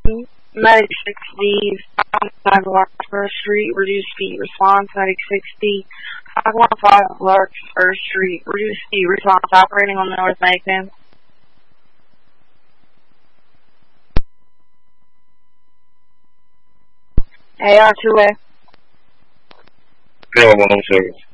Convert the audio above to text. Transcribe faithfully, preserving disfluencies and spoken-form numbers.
Medic sixty, five Larkspur Street, reduced speed response. Medic sixty, five one five Larkspur Street, reduced speed response, operating on the North Macon. A R two A. Zero one oh seven.